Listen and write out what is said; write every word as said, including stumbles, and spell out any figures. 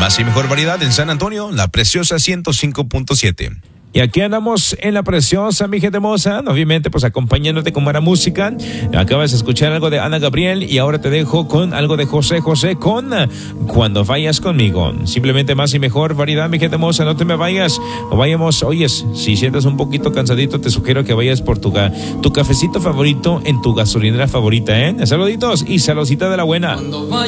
Más y mejor variedad en San Antonio, La Preciosa ciento cinco punto siete. Y aquí andamos en La Preciosa, mi gente hermosa, obviamente pues acompañándote con buena música. Acabas de escuchar algo de Ana Gabriel y ahora te dejo con algo de José José con Cuando Vayas Conmigo. Simplemente más y mejor variedad, mi gente hermosa, no te me vayas. O vayamos, oyes, si sientes un poquito cansadito, te sugiero que vayas por tu, tu cafecito favorito en tu gasolinera favorita, ¿eh? Saluditos y saludcita de la buena.